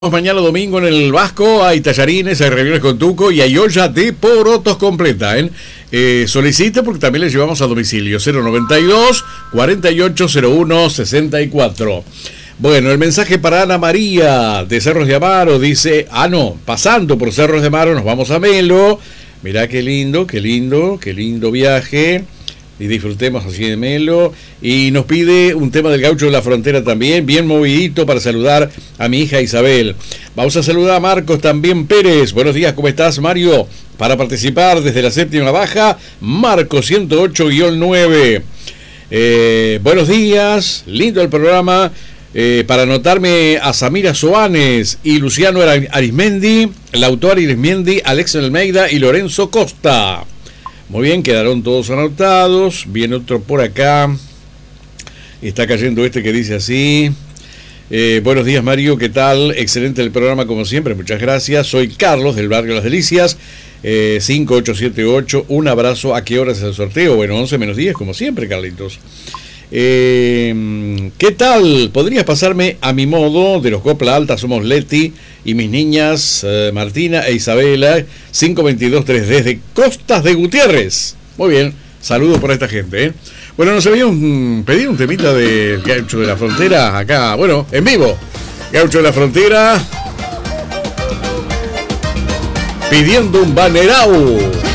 Mañana domingo en el Vasco hay tallarines, hay reuniones con tuco y hay olla de porotos completa. Solicite porque también les llevamos a domicilio 092 4801 64. Bueno, el mensaje para Ana María de Cerros de Amaro dice: pasando por Cerros de Amaro nos vamos a Melo. Mirá qué lindo viaje. Y disfrutemos así de Melo. Y nos pide un tema del Gaucho de la Frontera también, bien movidito, para saludar a mi hija Isabel. Vamos a saludar a Marcos también Pérez. Buenos días, ¿cómo estás, Mario? Para participar desde la séptima baja, Marcos 108-9. Buenos días, lindo el programa. Para anotarme a Samira Soanes y Luciano Arismendi, Lautaro Arismendi, Alex Almeida y Lorenzo Costa. Muy bien, quedaron todos anotados. Viene otro por acá. Está cayendo este que dice así: buenos días, Mario, ¿qué tal? Excelente el programa como siempre, muchas gracias. Soy Carlos del barrio Las Delicias, 5878. Un abrazo. ¿A qué hora es el sorteo? Bueno, 11 menos 10, como siempre, Carlitos. ¿Qué tal? ¿Podrías pasarme a mi modo de los Copla Alta? Somos Leti y mis niñas Martina e Isabela, 522-3 desde Costas de Gutiérrez. Muy bien, saludos por esta gente. Bueno, nos habían pedido un temita del Gaucho de la Frontera acá, bueno, en vivo. Gaucho de la Frontera pidiendo un banerau.